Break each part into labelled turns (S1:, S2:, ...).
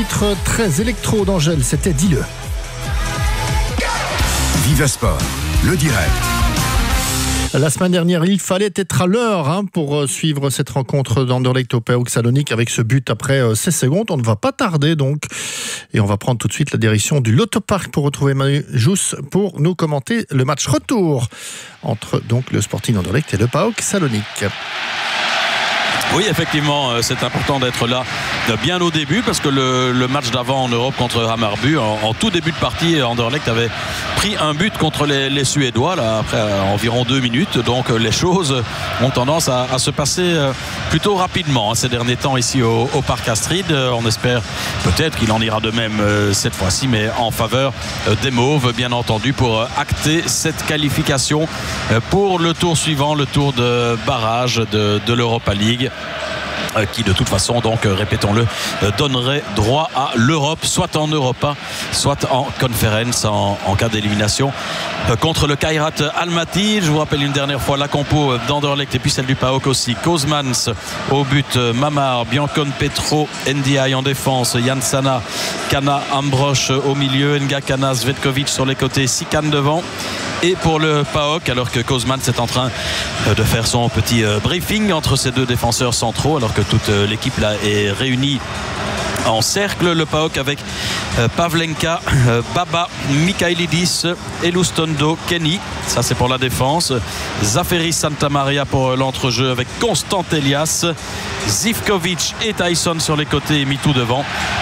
S1: titre très électro d'Angèle, c'était Dis-le.
S2: Viva Sport, le direct.
S1: La semaine dernière, il fallait être à l'heure pour suivre cette rencontre d'Anderlecht au PAOK Salonique avec ce but après 16 secondes. On ne va pas tarder donc. Et on va prendre tout de suite la direction du Lotopark pour retrouver Manu Jousse pour nous commenter le match retour entre donc le Sporting Anderlecht et le PAOK Salonique.
S3: Oui, effectivement, c'est important d'être là bien au début parce que le match d'avant en Europe contre Hammarby, en tout début de partie, Anderlecht avait pris un but contre les Suédois là, après environ 2 minutes. Donc les choses ont tendance à se passer plutôt rapidement ces derniers temps ici au Parc Astrid. On espère peut-être qu'il en ira de même cette fois-ci, mais en faveur des Mauves, bien entendu, pour acter cette qualification pour le tour suivant, le tour de barrage de l'Europa League, qui de toute façon, donc répétons-le, donnerait droit à l'Europe, soit en Europa, soit en Conference en cas d'élimination contre le Kairat Almaty. Je vous rappelle une dernière fois la compo d'Anderlecht et puis celle du PAOK aussi. Kozmans au but, Mamar, Biancon, Petro, Ndiaye en défense, Jansana, Kana, Ambrosch au milieu, Ngakana, Zvetkovic sur les côtés, Sikan devant. Et pour le PAOK, alors que Kozmans est en train de faire son petit briefing entre ces deux défenseurs centraux, alors que toute l'équipe là est réunie en cercle, le PAOK avec Pavlenka, Baba, Mikhailidis, Elustondo, Kenny, ça c'est pour la défense, Zaferi Santamaria pour l'entrejeu avec Constant Elias, Zivkovic et Tyson sur les côtés et Mitou devant.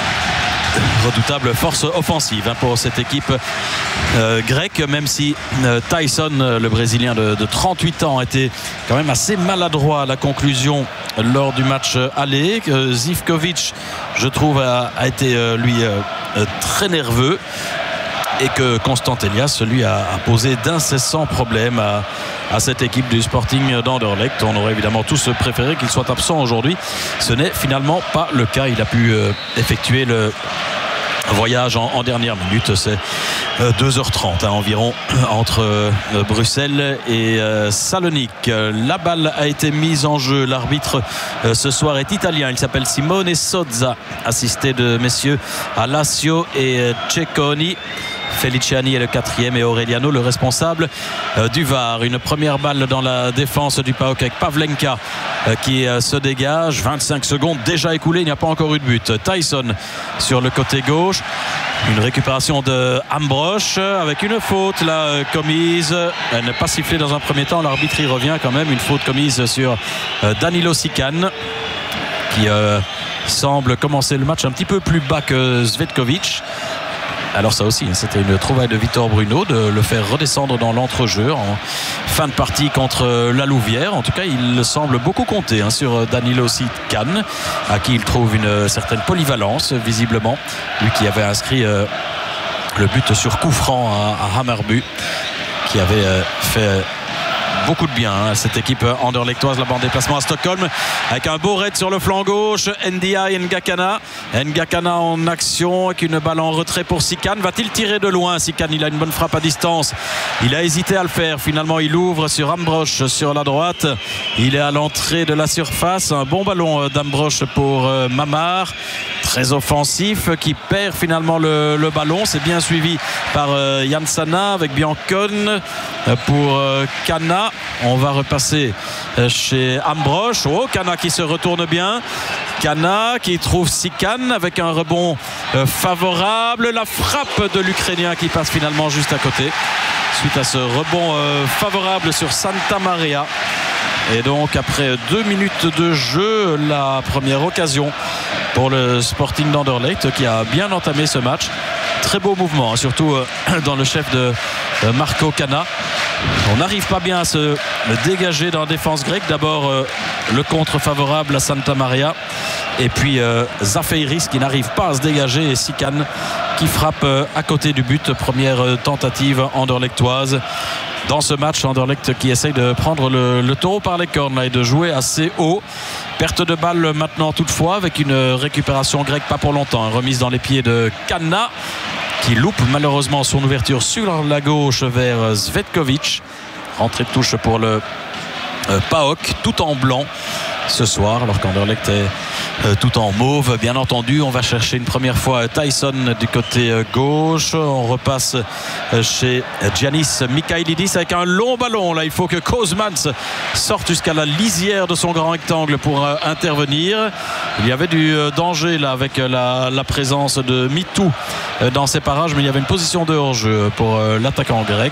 S3: Redoutable force offensive pour cette équipe grecque, même si Tyson, le Brésilien de 38 ans, était quand même assez maladroit à la conclusion lors du match aller. Zivkovic, je trouve, a été lui très nerveux, et que Constant Elias, lui, a posé d'incessants problèmes à cette équipe du Sporting d'Anderlecht. On aurait évidemment tous préféré qu'il soit absent aujourd'hui. Ce n'est finalement pas le cas. Il a pu effectuer le voyage en dernière minute. C'est 2h30 environ entre Bruxelles et Salonique. La balle a été mise en jeu. L'arbitre ce soir est italien. Il s'appelle Simone Sozza, assisté de messieurs Alassio et Cecconi. Feliciani est le 4e et Aureliano le responsable du VAR. Une première balle dans la défense du PAOK avec Pavlenka qui se dégage. 25 secondes déjà écoulées, il n'y a pas encore eu de but. Tyson sur le côté gauche. Une récupération de Ambrosch avec une faute là commise. Elle n'est pas sifflée dans un premier temps. L'arbitre y revient quand même. Une faute commise sur Danilo Sikan qui semble commencer le match un petit peu plus bas que Zvetkovic. Alors ça aussi, c'était une trouvaille de Victor Bruno de le faire redescendre dans l'entrejeu en fin de partie contre la Louvière. En tout cas, il semble beaucoup compter sur Danilo Sikan, à qui il trouve une certaine polyvalence visiblement. Lui qui avait inscrit le but sur coup franc à Hammarby, qui avait fait beaucoup de bien cette équipe anderlechtoise là-bas en déplacement à Stockholm, avec un beau raid sur le flanc gauche. Ndiaye Ngakana en action avec une balle en retrait pour Sikan. Va-t-il tirer de loin? Sikan, il a une bonne frappe à distance, il a hésité à le faire, finalement il ouvre sur Ambrosch sur la droite, il est à l'entrée de la surface. Un bon ballon d'Ambrosch pour Mamar, très offensif, qui perd finalement le ballon. C'est bien suivi par Jansana avec Biancon pour Kana. On va repasser chez Ambrosch. Kana qui se retourne bien. Kana qui trouve Sikan avec un rebond favorable. La frappe de l'Ukrainien qui passe finalement juste à côté suite à ce rebond favorable sur Santamaria. Et donc après 2 minutes de jeu, la première occasion pour le Sporting d'Anderlecht qui a bien entamé ce match. Très beau mouvement, surtout dans le chef de Marco Kana. On n'arrive pas bien à se dégager dans la défense grecque. D'abord le contre favorable à Santamaria, et puis Zafeiris qui n'arrive pas à se dégager, et Sikan qui frappe à côté du but. Première tentative anderlechtoise dans ce match. Anderlecht qui essaye de prendre le taureau par les cornes là, et de jouer assez haut. Perte de balle maintenant toutefois, avec une récupération grecque pas pour longtemps. Remise dans les pieds de Kana, qui loupe malheureusement son ouverture sur la gauche vers Zvetkovic. Rentrée de touche pour le PAOK, tout en blanc. ce soir, alors qu'Anderlecht est tout en mauve. Bien entendu, on va chercher une première fois Tyson du côté gauche. On repasse chez Giannis Michailidis avec un long ballon. Là, il faut que Koosmans sorte jusqu'à la lisière de son grand rectangle pour intervenir. Il y avait du danger là avec la présence de Mitou dans ces parages, mais il y avait une position de hors-jeu pour l'attaquant grec.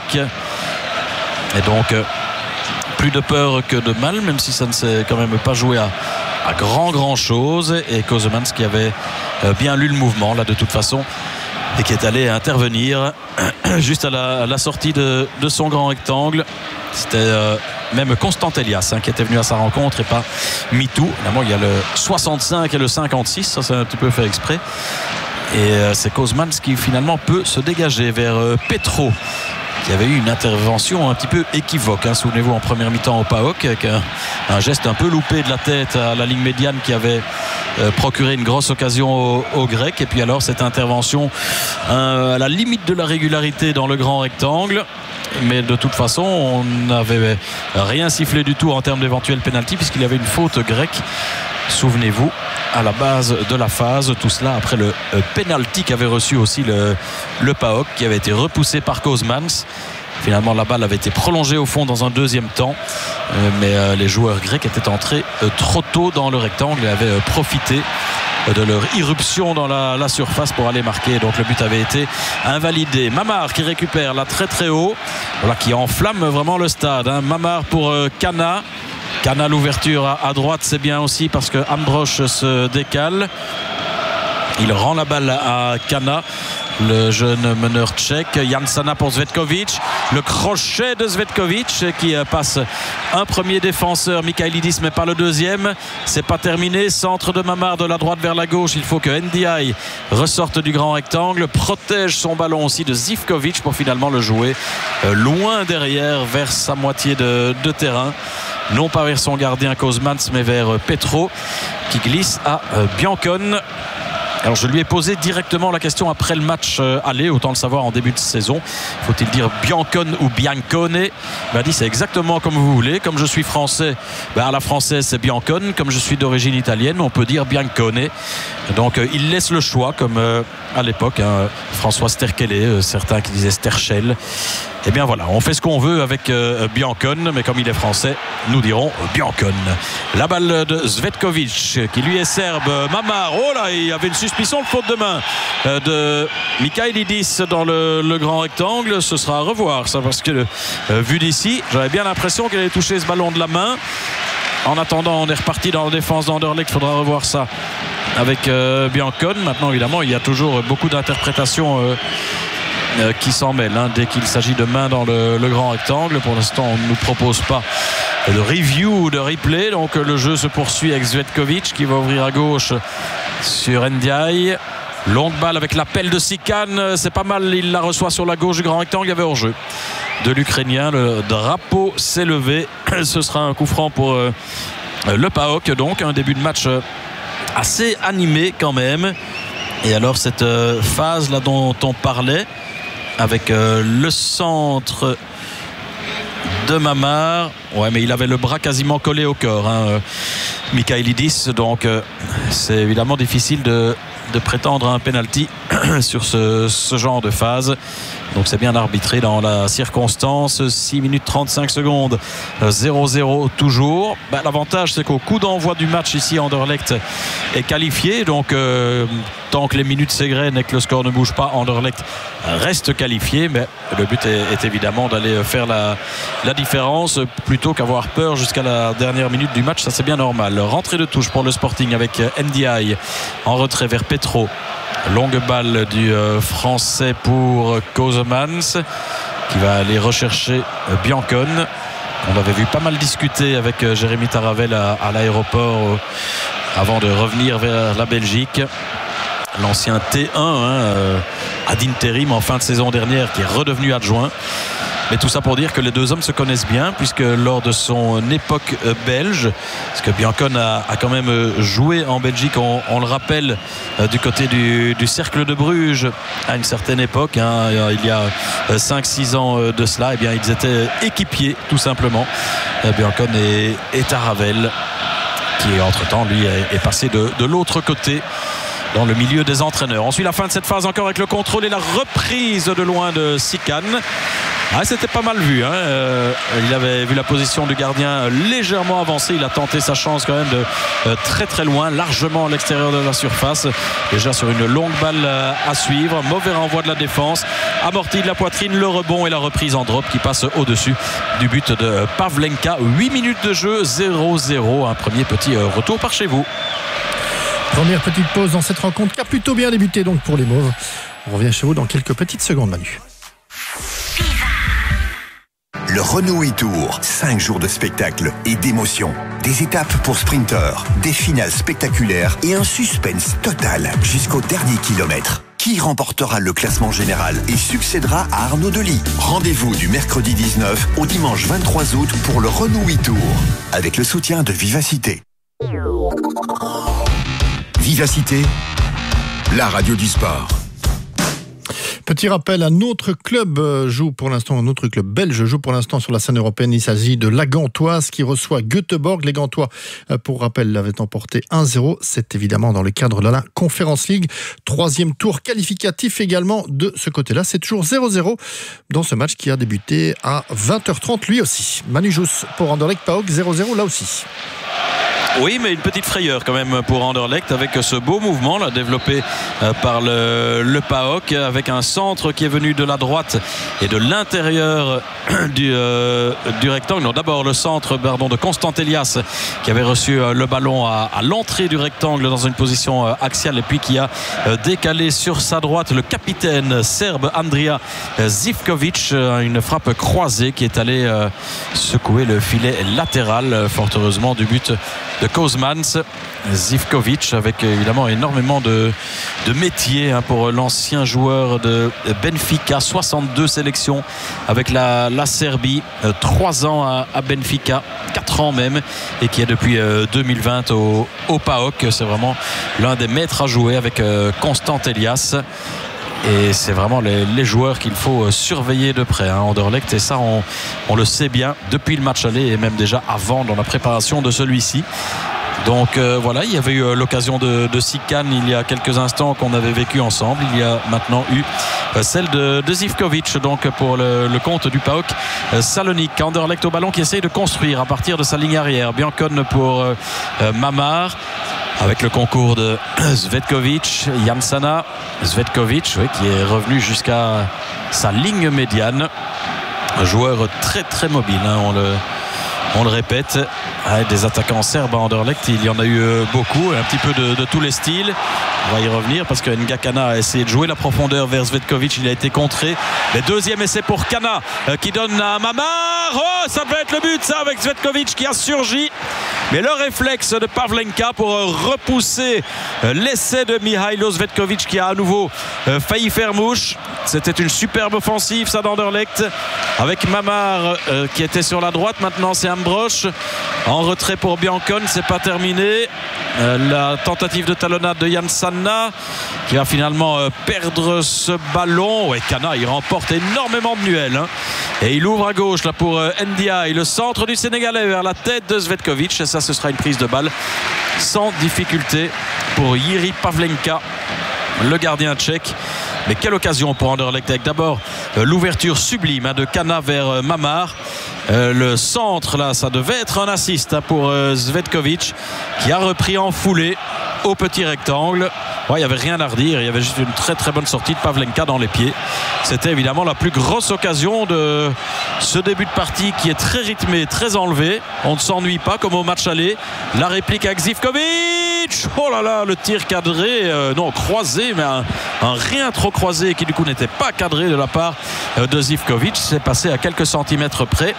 S3: Et donc plus de peur que de mal, même si ça ne s'est quand même pas joué à grand chose. Et Koosmans qui avait bien lu le mouvement là de toute façon et qui est allé intervenir juste à la sortie de son grand rectangle. C'était même Constant Elias qui était venu à sa rencontre et pas Mitou. Évidemment, il y a le 65 et le 56, ça c'est un petit peu fait exprès. Et c'est Koosmans qui finalement peut se dégager vers Petro, qui avait eu une intervention un petit peu équivoque, hein. Souvenez-vous en première mi-temps au PAOK avec un geste un peu loupé de la tête à la ligne médiane qui avait procuré une grosse occasion aux Grecs. Et puis alors cette intervention à la limite de la régularité dans le grand rectangle. Mais de toute façon on n'avait rien sifflé du tout en termes d'éventuel pénalty puisqu'il y avait une faute grecque, souvenez-vous, à la base de la phase. Tout cela après le pénalty qu'avait reçu aussi le PAOK, qui avait été repoussé par Koosmans. Finalement la balle avait été prolongée au fond dans un deuxième temps, mais les joueurs grecs étaient entrés trop tôt dans le rectangle et avaient profité de leur irruption dans la surface pour aller marquer. Donc le but avait été invalidé. Mamar qui récupère là très très haut, voilà, qui enflamme vraiment le stade, hein. Mamar pour Kana. Kana, l'ouverture à droite, c'est bien aussi parce que Ambrosch se décale. Il rend la balle à Kana, le jeune meneur tchèque. Jansana pour Zvetkovic, le crochet de Zvetkovic qui passe un premier défenseur, Michailidis, mais pas le deuxième. C'est pas terminé, centre de Mamar de la droite vers la gauche. Il faut que Ndiaye ressorte du grand rectangle, protège son ballon aussi de Zivkovic pour finalement le jouer loin derrière vers sa moitié de terrain. Non pas vers son gardien Koosmans, mais vers Petro qui glisse à Biancone. Alors je lui ai posé directement la question après le match aller, autant le savoir en début de saison. Faut-il dire Biancone ou Biancone? Il m'a dit c'est exactement comme vous voulez. Comme je suis français, à la française c'est Biancone. Comme je suis d'origine italienne, on peut dire Biancone. Donc il laisse le choix comme à l'époque, hein, François Sterkele, certains qui disaient Sterchel. Et bien voilà, on fait ce qu'on veut avec Biancone, mais comme il est français, nous dirons Biancone. La balle de Zvetkovic qui lui est serbe. Mamar, oh là, il y avait une suspicion de faute de main de Michailidis dans le grand rectangle. Ce sera à revoir ça, parce que vu d'ici, j'avais bien l'impression qu'elle allait toucher ce ballon de la main. En attendant, on est reparti dans la défense d'Anderlecht. Il faudra revoir ça avec Biancone. Maintenant évidemment, il y a toujours beaucoup d'interprétations qui s'en mêlent, hein, dès qu'il s'agit de main dans le grand rectangle. Pour l'instant on ne nous propose pas de review ou de replay, donc le jeu se poursuit avec Zvetkovic qui va ouvrir à gauche sur Ndiaye. Longue balle avec l'appel de Sikan, c'est pas mal, il la reçoit sur la gauche du grand rectangle. Il y avait hors-jeu de l'Ukrainien, le drapeau s'est levé. Ce sera un coup franc pour le PAOK, donc un début de match assez animé quand même. Et alors cette phase là dont on parlait avec le centre de Mamar, ouais, mais il avait le bras quasiment collé au corps, hein, Michailidis, donc c'est évidemment difficile de prétendre à un penalty sur ce genre de phase. Donc c'est bien arbitré dans la circonstance. 6 minutes 35 secondes, 0-0 toujours. L'avantage c'est qu'au coup d'envoi du match ici, Anderlecht est qualifié, donc tant que les minutes s'égrènent et que le score ne bouge pas, Anderlecht reste qualifié. Mais le but est évidemment d'aller faire la différence plutôt qu'avoir peur jusqu'à la dernière minute du match. Ça c'est bien normal. Rentrée de touche pour le Sporting avec Ndiaye en retrait vers Petro. Longue balle du français pour Koosmans qui va aller rechercher Biancone. On avait vu pas mal discuter avec Jérémy Taravel à l'aéroport avant de revenir vers la Belgique. L'ancien T1 ad interim en fin de saison dernière, qui est redevenu adjoint. Mais tout ça pour dire que les deux hommes se connaissent bien, puisque lors de son époque belge, parce que Biancone a quand même joué en Belgique, on le rappelle, du côté du Cercle de Bruges à une certaine époque, hein, il y a 5-6 ans de cela. Et bien ils étaient équipiers tout simplement, Biancone et Taravel. qui entre-temps lui est passé de l'autre côté dans le milieu des entraîneurs. On suit la fin de cette phase encore avec le contrôle et la reprise de loin de Sikan. C'était pas mal vu, hein. Il avait vu la position du gardien légèrement avancée. Il a tenté sa chance quand même de très très loin, largement à l'extérieur de la surface, déjà sur une longue balle à suivre. Mauvais renvoi de la défense, amorti de la poitrine, le rebond et la reprise en drop qui passe au-dessus du but de Pavlenka. 8 minutes de jeu, 0-0. Un premier petit retour par chez vous.
S1: Première petite pause dans cette rencontre qui a plutôt bien débuté donc pour les Mauves. On revient chez vous dans quelques petites secondes, Manu.
S2: Le Renault e-Tour, 5 jours de spectacle et d'émotion. Des étapes pour sprinteurs, des finales spectaculaires et un suspense total jusqu'au dernier kilomètre. Qui remportera le classement général et succédera à Arnaud Delis? Rendez-vous du mercredi 19 au dimanche 23 août pour le Renault e-Tour, avec le soutien de Vivacité. Vivacité, la radio du sport.
S1: Petit rappel, un autre club belge joue pour l'instant sur la scène européenne. Il s'agit de la Gantoise qui reçoit Göteborg. Les Gantois, pour rappel, l'avaient emporté 1-0. C'est évidemment dans le cadre de la Conference League. 3e tour qualificatif également de ce côté-là. C'est toujours 0-0 dans ce match qui a débuté à 20h30 lui aussi. Manu Jousse pour Anderlecht PAOK, 0-0 là aussi.
S3: Oui, mais une petite frayeur quand même pour Anderlecht avec ce beau mouvement là, développé par le PAOK, avec un centre qui est venu de la droite et de l'intérieur du rectangle. Non, d'abord le centre de Constant Elias qui avait reçu le ballon à l'entrée du rectangle dans une position axiale et puis qui a décalé sur sa droite le capitaine serbe Andrija Zivkovic, une frappe croisée qui est allée secouer le filet latéral, fort heureusement du but de Kozmans. Zivkovic avec évidemment énormément de métier pour l'ancien joueur de Benfica, 62 sélections avec la Serbie, 3 ans à Benfica, 4 ans même, et qui est depuis 2020 au PAOK. C'est vraiment l'un des maîtres à jouer avec Constant Elias. Et c'est vraiment les joueurs qu'il faut surveiller de près, Anderlecht, et ça on le sait bien depuis le match aller et même déjà avant dans la préparation de celui-ci. Donc voilà, il y avait eu l'occasion de Sikan il y a quelques instants qu'on avait vécu ensemble. Il y a maintenant eu celle de Zivkovic, donc pour le compte du PAOK Salonique. Anderlecht au ballon qui essaye de construire à partir de sa ligne arrière. Biancone pour Mamar, avec le concours de Zvetkovic, Jansana. Zvetkovic, qui est revenu jusqu'à sa ligne médiane. Un joueur très très mobile, on le répète. Des attaquants serbes à Anderlecht, il y en a eu beaucoup, un petit peu de tous les styles. On va y revenir parce que Ngakana a essayé de jouer la profondeur vers Zvetkovic, il a été contré. Le deuxième essai pour Kana qui donne à Mamar. Oh, ça devait être le but ça, avec Zvetkovic qui a surgi. Mais le réflexe de Pavlenka pour repousser l'essai de Mihailo Zvetkovic qui a à nouveau failli faire mouche. C'était une superbe offensive ça d'Anderlecht, avec Mamar qui était sur la droite. Maintenant c'est Ambrosch en retrait pour Biancone, c'est pas terminé. La tentative de talonnade de Jansana qui va finalement perdre ce ballon. Kana il remporte énormément de duels, et il ouvre à gauche là pour Ndiaye, le centre du Sénégalais vers la tête de Zvetkovic, et ça ce sera une prise de balle sans difficulté pour Jiri Pavlenka, le gardien tchèque. Mais quelle occasion pour Anderlecht, avec d'abord l'ouverture sublime de Kana vers Mamar. Le centre là, ça devait être un assist pour Zvetkovic qui a repris en foulée au petit rectangle. Il n'y avait rien à redire, il y avait juste une très très bonne sortie de Pavlenka dans les pieds. C'était évidemment la plus grosse occasion de ce début de partie qui est très rythmé, très enlevé. On ne s'ennuie pas comme au match aller. La réplique avec Zivkovic. Oh là là, le tir cadré, non croisé, mais un rien trop croisé qui du coup n'était pas cadré de la part de Zivkovic. C'est passé à quelques centimètres près.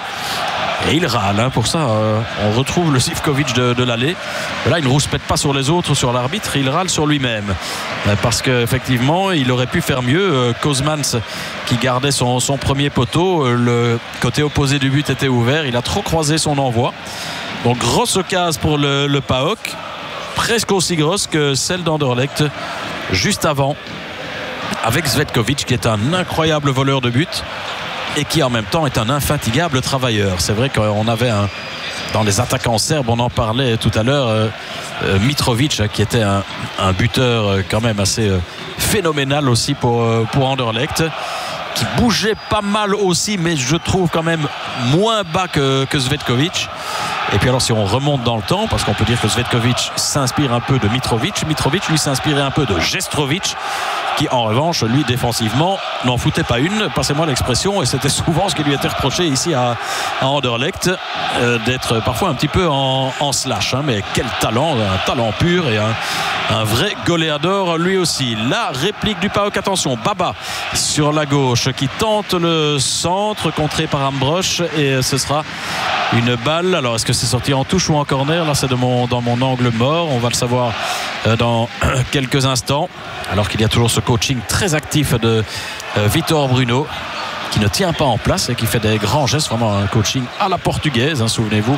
S3: Et il râle, pour ça on retrouve le Zivkovic de l'aller. Là il ne rouspète pas sur les autres, sur l'arbitre, il râle sur lui-même, parce qu'effectivement il aurait pu faire mieux. Kozmans qui gardait son premier poteau, le côté opposé du but était ouvert, il a trop croisé son envoi. Donc grosse occasion pour le PAOK, presque aussi grosse que celle d'Anderlecht juste avant, avec Zvetkovic qui est un incroyable voleur de but. et qui en même temps est un infatigable travailleur. C'est vrai qu'on avait dans les attaquants serbes, on en parlait tout à l'heure, Mitrovic qui était un buteur quand même assez phénoménal aussi pour Anderlecht, qui bougeait pas mal aussi, mais je trouve quand même moins bas que Cvetkovic. Et puis alors si on remonte dans le temps, parce qu'on peut dire que Cvetkovic s'inspire un peu de Mitrovic lui s'inspirait un peu de Jestrovic, qui en revanche lui défensivement n'en foutait pas une, passez-moi l'expression, et c'était souvent ce qui lui était reproché ici à Anderlecht, d'être parfois un petit peu en slash, hein, mais quel talent, un talent pur et un vrai goléador lui aussi. La réplique du PAOK, attention, Baba sur la gauche qui tente le centre, contré par Ambrosch, et ce sera une balle. Alors est-ce que c'est sorti en touche ou en corner? Là c'est dans mon angle mort, on va le savoir dans quelques instants, alors qu'il y a toujours ce coaching très actif de Vitor Bruno, qui ne tient pas en place et qui fait des grands gestes, vraiment un coaching à la portugaise, hein, souvenez-vous,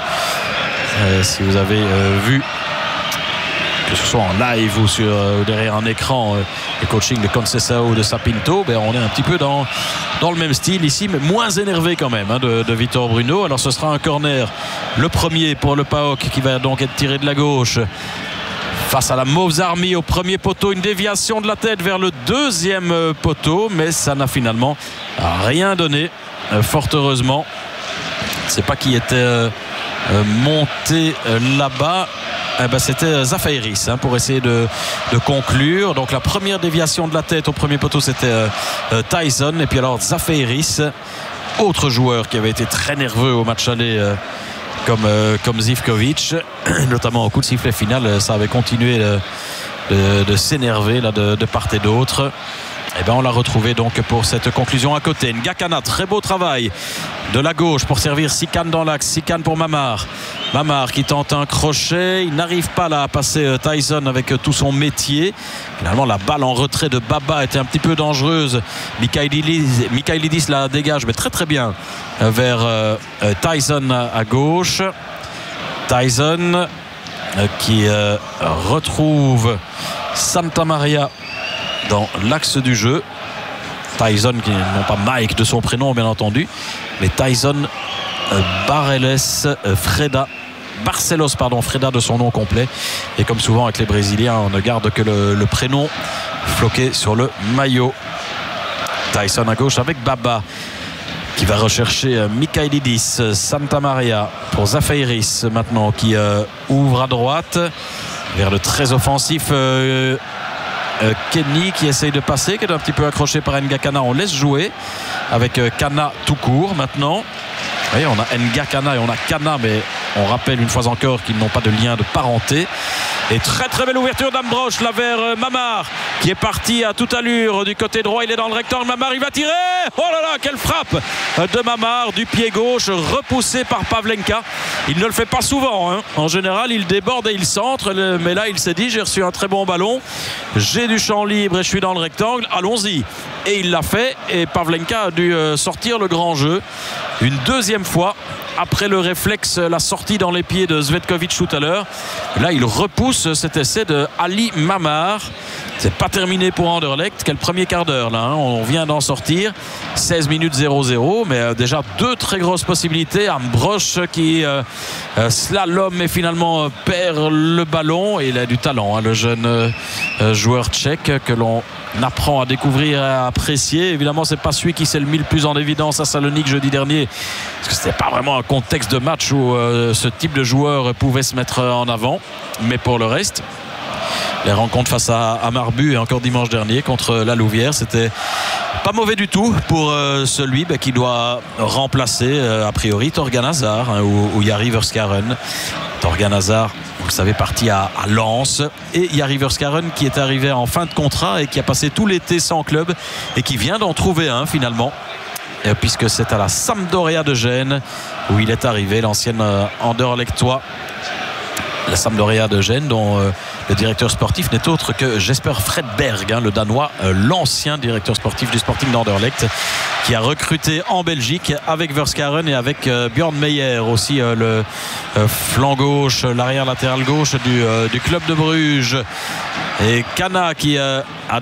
S3: si vous avez vu, que ce soit en live ou derrière un écran, le coaching de Conceição ou de Sapinto, on est un petit peu dans le même style ici, mais moins énervé quand même, hein, de Vitor Bruno. Alors ce sera un corner, le premier pour le PAOK, qui va donc être tiré de la gauche face à la Mauves Army au premier poteau. Une déviation de la tête vers le deuxième poteau, mais ça n'a finalement rien donné, fort heureusement. Je ne sais pas qui était monté là-bas. C'était Zafeiris, hein, pour essayer de conclure. Donc la première déviation de la tête au premier poteau, c'était Tyson, et puis alors Zafeiris, autre joueur qui avait été très nerveux au match aller, comme Zivkovic, notamment au coup de sifflet final. Ça avait continué de s'énerver là, de part et d'autre. Et on l'a retrouvé donc pour cette conclusion à côté. Ngakana, très beau travail de la gauche pour servir Sikan dans l'axe. Sikan pour Mamar qui tente un crochet, il n'arrive pas là à passer Tyson avec tout son métier. Finalement la balle en retrait de Baba était un petit peu dangereuse. Michailidis la dégage, mais très très bien vers Tyson à gauche. Tyson qui retrouve Santamaria dans l'axe du jeu. Tyson, qui non pas Mike de son prénom bien entendu, mais Tyson Barcelos Freda de son nom complet. Et comme souvent avec les Brésiliens, on ne garde que le prénom floqué sur le maillot. Tyson à gauche avec Baba qui va rechercher Michailidis. Santamaria pour Zafeiris maintenant, qui ouvre à droite vers le très offensif Kenny, qui essaye de passer, qui est un petit peu accroché par Ngakana. On laisse jouer avec Kana tout court maintenant. Vous voyez, on a Ngakana et on a Kana, mais on rappelle une fois encore qu'ils n'ont pas de lien de parenté. Et très très belle ouverture d'Ambrosch là vers Mamar, qui est parti à toute allure du côté droit. Il est dans le rectangle. Mamar, il va tirer. Oh là là, quelle frappe de Mamar du pied gauche, repoussé par Pavlenka. Il ne le fait pas souvent, hein. En général il déborde et il centre, mais là il s'est dit, j'ai reçu un très bon ballon, j'ai du champ libre et je suis dans le rectangle, allons-y. Et il l'a fait, et Pavlenka a dû sortir le grand jeu une deuxième fois après le réflexe, la sortie dans les pieds de Cvetkovic tout à l'heure. Là il repousse cet essai de Ali Mamar. C'est pas terminé pour Anderlecht. Quel premier quart d'heure là, hein. On vient d'en sortir 16 minutes 0-0, mais déjà deux très grosses possibilités. Ambrosch qui slalom et finalement perd le ballon, et il a du talent, hein, le jeune joueur tchèque que l'on apprend à découvrir et à apprécier. Évidemment c'est pas celui qui s'est mis le plus en évidence à Salonique jeudi dernier, parce que c'était pas vraiment un contexte de match où ce type de joueur pouvait se mettre en avant, mais pour le reste les rencontres face à Marbu et encore dimanche dernier contre la Louvière, c'était pas mauvais du tout pour celui qui doit remplacer a priori Torgan Hazard, hein, ou Jari Verskaren. Torgan Hazard, vous le savez, parti à Lens, et Jari Verskaren qui est arrivé en fin de contrat et qui a passé tout l'été sans club et qui vient d'en trouver un finalement, puisque c'est à la Sampdoria de Gênes où il est arrivé, l'ancienne Anderlechtois. La Sampdoria de Gênes, dont le directeur sportif n'est autre que Jesper Fredberg, hein, le Danois, l'ancien directeur sportif du Sporting d'Anderlecht, qui a recruté en Belgique avec Verskaren et avec Björn Meyer aussi, le flanc gauche, l'arrière latéral gauche du club de Bruges. Et Kana qui a